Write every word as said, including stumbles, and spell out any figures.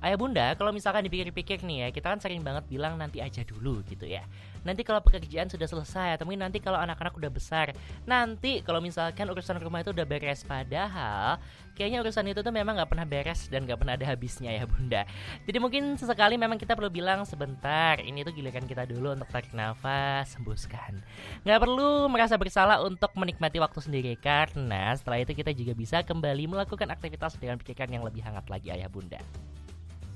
Ayah bunda, kalau misalkan dipikir-pikir nih ya, kita kan sering banget bilang nanti aja dulu gitu ya. Nanti kalau pekerjaan sudah selesai, atau mungkin nanti kalau anak-anak udah besar, nanti kalau misalkan urusan rumah itu udah beres. Padahal kayaknya urusan itu tuh memang gak pernah beres dan gak pernah ada habisnya ya bunda. Jadi mungkin sesekali memang kita perlu bilang sebentar, ini tuh giliran kita dulu untuk tarik nafas, hembuskan. Gak perlu merasa bersalah untuk menikmati waktu sendiri, karena setelah itu kita juga bisa kembali melakukan aktivitas dengan pikiran yang lebih hangat lagi ayah bunda.